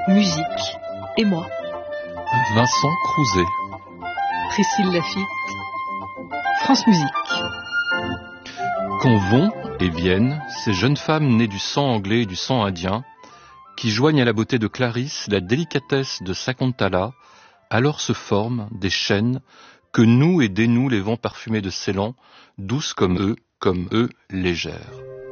Musique et moi. Vincent Crouzet. Priscille Lafitte. France Musique. Quand vont et viennent ces jeunes femmes nées du sang anglais et du sang indien, qui joignent à la beauté de Clarisse la délicatesse de Sakuntala, alors se forment des chaînes que nouent et dénouent les vents parfumés de Ceylan, douces comme eux, légères.